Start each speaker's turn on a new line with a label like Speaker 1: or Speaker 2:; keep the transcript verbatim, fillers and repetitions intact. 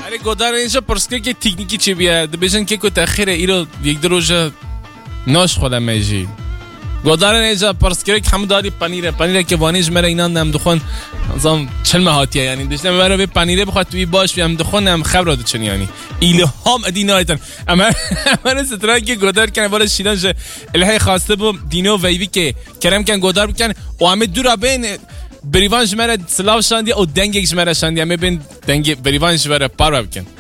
Speaker 1: اره گودار اینجا پرسکر که تکنیکی چی بیاد بجن که کو تاخیر ایرو یک دو روز ناش خودم میجی گودار اینجا پرسکر که هم داری پنیر پنیر که وانیش مره اینا نم دخون زم چل مهاتیه یعنی داشتم برای به پنیره بخواد توی باش بیام دخونم خبر داد چنی یعنی ایلهام ادینا ایتن اما اما ستران که گودار کنه بالا شیلانش الهی خواسته بو دینو ویوی که کرم کن گودار بکن و همه دورا بین بریوانش مره سلاو شاندی او دنگش مره شاندی همه بین دنگ بریوانش مره پارو بکن